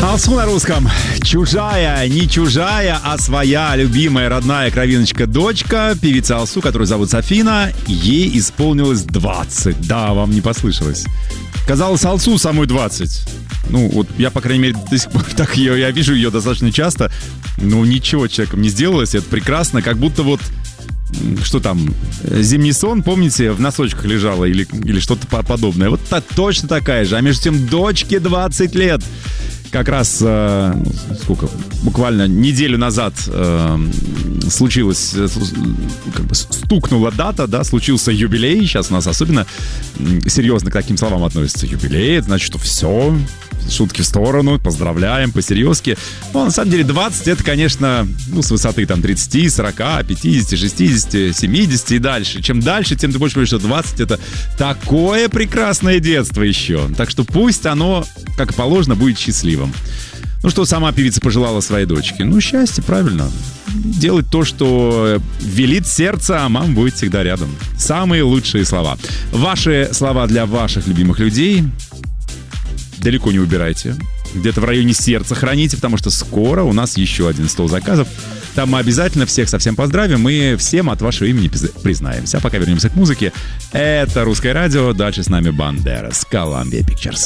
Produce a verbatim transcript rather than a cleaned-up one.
Алсу на русском. Чужая, не чужая, а своя любимая, родная кровиночка дочка. Певица Алсу, которую зовут Софина. Ей исполнилось двадцать. Да, вам не послышалось. Казалось, Алсу самой двадцать. Ну, вот я, по крайней мере, до сих пор так ее, я вижу ее достаточно часто. Ну, ничего человеком не сделалось. Это прекрасно. Как будто вот, что там, зимний сон, помните, в носочках лежала или, или что-то подобное. Вот та, точно такая же. А между тем, дочке двадцать лет. Как раз, э, сколько, буквально неделю назад э, случилось, э, как бы стукнула дата, да, случился юбилей. Сейчас у нас особенно серьезно к таким словам относятся. Юбилей, это значит, что все, шутки в сторону, поздравляем, по-серьезки. Но на самом деле двадцать это, конечно, ну, с высоты там тридцать, сорок, пятьдесят, шестьдесят, семьдесят и дальше. Чем дальше, тем ты больше понимаешь, что двадцать это такое прекрасное детство еще. Так что пусть оно, как и положено, будет счастливым. Ну, что сама певица пожелала своей дочке? Ну, счастье, правильно. Делать то, что велит сердце, а мама будет всегда рядом. Самые лучшие слова. Ваши слова для ваших любимых людей далеко не убирайте. Где-то в районе сердца храните, потому что скоро у нас еще один стол заказов. Там мы обязательно всех совсем поздравим и всем от вашего имени признаемся. А пока вернемся к музыке. Это Русское радио. Дальше с нами Бандерас, Columbia Pictures.